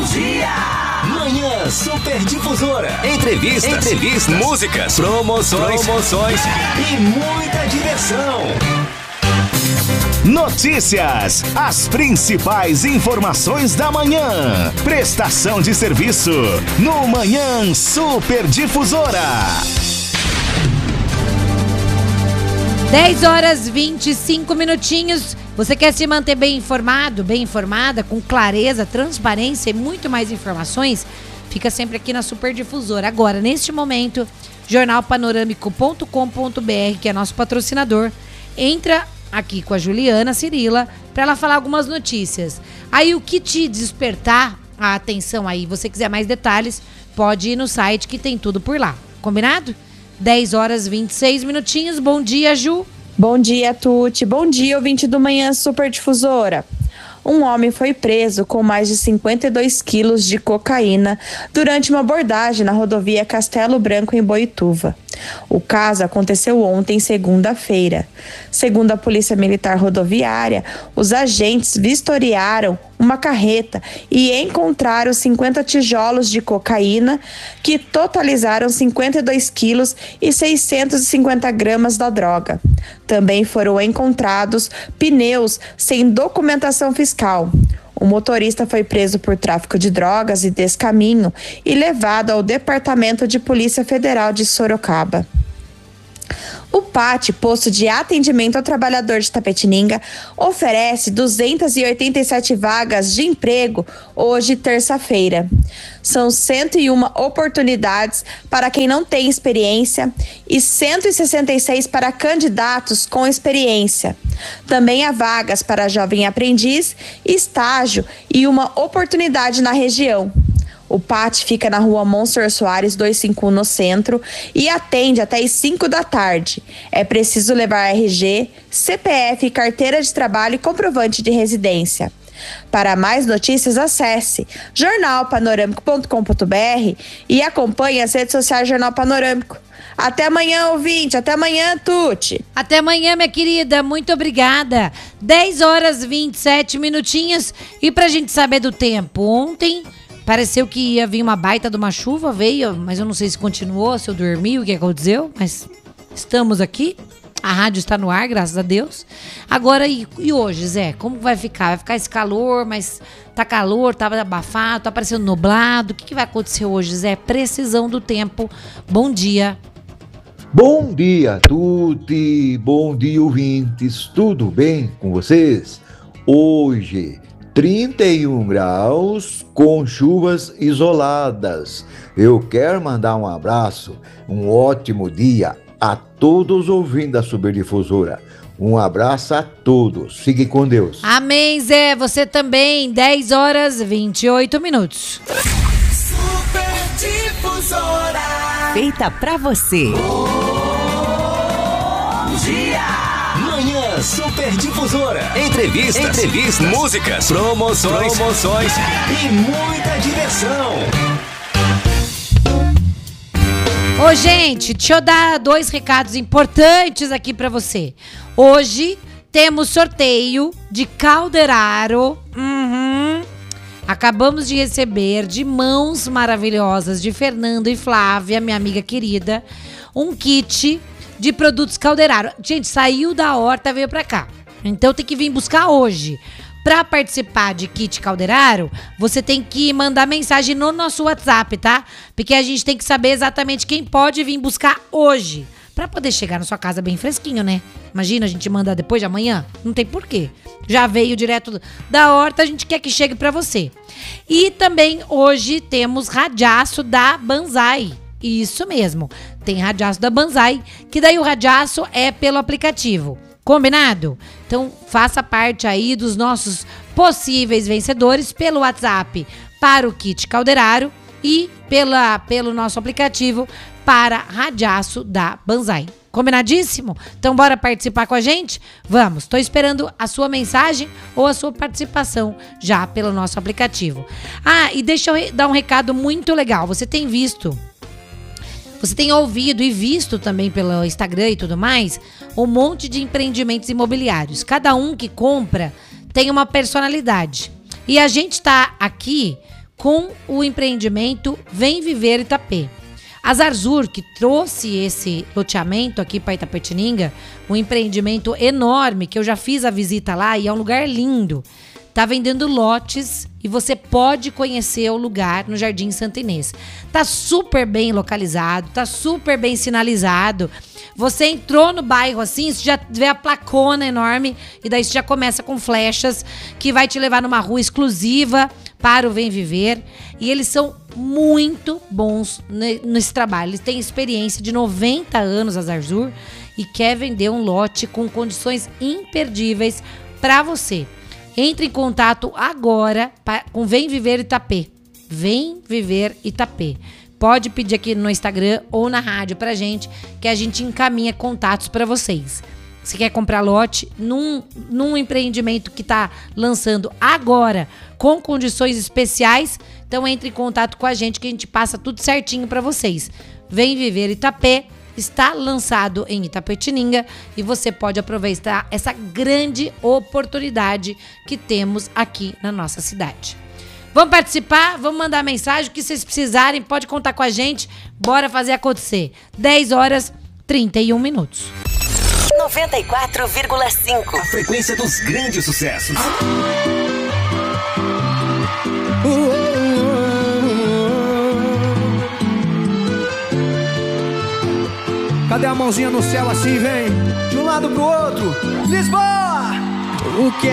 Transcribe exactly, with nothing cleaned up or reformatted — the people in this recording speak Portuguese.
Manhã Super Difusora. Entrevistas, Entrevistas, músicas, promoções, promoções e muita diversão. Notícias, as principais informações da manhã. Prestação de serviço no Manhã Super Difusora. dez horas e vinte e cinco minutinhos. Você quer se manter bem informado, bem informada, com clareza, transparência e muito mais informações? Fica sempre aqui na Super Difusora. Agora, neste momento, jornal panorâmico ponto com ponto br, que é nosso patrocinador, entra aqui com a Juliana Cirila para ela falar algumas notícias. Aí o que te despertar a atenção aí, você quiser mais detalhes, pode ir no site que tem tudo por lá. Combinado? dez horas e vinte e seis minutinhos. Bom dia, Ju. Bom dia, Tuti. Bom dia, ouvinte do Manhã Super Difusora. Um homem foi preso com mais de cinquenta e dois quilos de cocaína durante uma abordagem na rodovia Castelo Branco, em Boituva. O caso aconteceu ontem, segunda-feira. Segundo a Polícia Militar Rodoviária, os agentes vistoriaram uma carreta e encontraram cinquenta tijolos de cocaína, que totalizaram cinquenta e dois quilos e seiscentos e cinquenta gramas da droga. Também foram encontrados pneus sem documentação fiscal. O motorista foi preso por tráfico de drogas e descaminho e levado ao Departamento de Polícia Federal de Sorocaba. O P A T, Posto de Atendimento ao Trabalhador de Tapetininga, oferece duzentas e oitenta e sete vagas de emprego hoje, terça-feira. São cento e uma oportunidades para quem não tem experiência e cento e sessenta e seis para candidatos com experiência. Também há vagas para jovem aprendiz, estágio e uma oportunidade na região. O P A T fica na rua Monsenhor Soares duzentos e cinquenta e um, no centro, e atende até às cinco da tarde. É preciso levar R G, C P F, carteira de trabalho e comprovante de residência. Para mais notícias, acesse jornal panorâmico ponto com ponto br e acompanhe as redes sociais do Jornal Panorâmico. Até amanhã, ouvinte. Até amanhã, Tuti. Até amanhã, minha querida. Muito obrigada. dez horas e vinte e sete minutinhos. E pra gente saber do tempo, ontem pareceu que ia vir uma baita de uma chuva, veio, mas eu não sei se continuou, se eu dormi, o que aconteceu, mas estamos aqui. A rádio está no ar, graças a Deus. Agora, e, e hoje, Zé? Como vai ficar? Vai ficar esse calor, mas tá calor, tá abafado, tá parecendo nublado. O que, que vai acontecer hoje, Zé? Precisão do tempo. Bom dia. Bom dia, Tuti. Bom dia, ouvintes. Tudo bem com vocês? Hoje, trinta e um graus com chuvas isoladas. Eu quero mandar um abraço, um ótimo dia a todos ouvindo da Super Difusora. Um abraço a todos. Fiquem com Deus. Amém, Zé. Você também. dez horas e vinte e oito minutos. Super Difusora. Feita pra você. Bom dia. Manhã Super Difusora. Entrevistas, Entrevistas, músicas, promoções, promoções e muita diversão. Ô, gente, deixa eu dar dois recados importantes aqui pra você. Hoje temos sorteio de Calderaro. Uhum. Acabamos de receber de mãos maravilhosas de Fernando e Flávia, minha amiga querida, um kit de produtos Calderaro. Gente, saiu da horta, veio pra cá. Então tem que vir buscar hoje. Pra participar de kit Calderaro, você tem que mandar mensagem no nosso WhatsApp, tá? Porque a gente tem que saber exatamente quem pode vir buscar hoje. Pra poder chegar na sua casa bem fresquinho, né? Imagina a gente mandar depois de amanhã? Não tem porquê. Já veio direto da horta, a gente quer que chegue pra você. E também hoje temos radiaço da Banzai. Isso mesmo, tem radiaço da Banzai, que daí o radiaço é pelo aplicativo. Combinado? Então faça parte aí dos nossos possíveis vencedores pelo WhatsApp para o kit Calderaro e pela, pelo nosso aplicativo para radiaço da Banzai. Combinadíssimo? Então bora participar com a gente? Vamos, tô esperando a sua mensagem ou a sua participação já pelo nosso aplicativo. Ah, e deixa eu dar um recado muito legal. Você tem visto... Você tem ouvido e visto também pelo Instagram e tudo mais, um monte de empreendimentos imobiliários. Cada um que compra tem uma personalidade. E a gente está aqui com o empreendimento Vem Viver Itapê. A Zarzur, que trouxe esse loteamento aqui para Itapetininga, um empreendimento enorme, que eu já fiz a visita lá e é um lugar lindo. Tá vendendo lotes e você pode conhecer o lugar no Jardim Santa Inês. Tá super bem localizado, tá super bem sinalizado. Você entrou no bairro assim, você já vê a placona enorme e daí você já começa com flechas que vai te levar numa rua exclusiva para o Vem Viver. E eles são muito bons nesse trabalho. Eles têm experiência de noventa anos, a Zarzur, e quer vender um lote com condições imperdíveis para você. Entre em contato agora com Vem Viver Itapê. Vem Viver Itapê. Pode pedir aqui no Instagram ou na rádio pra gente, que a gente encaminha contatos para vocês. Se quer comprar lote num, num empreendimento que tá lançando agora com condições especiais, então entre em contato com a gente que a gente passa tudo certinho para vocês. Vem Viver Itapê está lançado em Itapetininga e você pode aproveitar essa grande oportunidade que temos aqui na nossa cidade. Vamos participar? Vamos mandar mensagem? O que vocês precisarem, pode contar com a gente. Bora fazer acontecer. dez horas e trinta e um minutos. noventa e quatro vírgula cinco. A frequência dos grandes sucessos. Cadê a mãozinha no céu assim, vem? De um lado pro outro. Lisboa! O que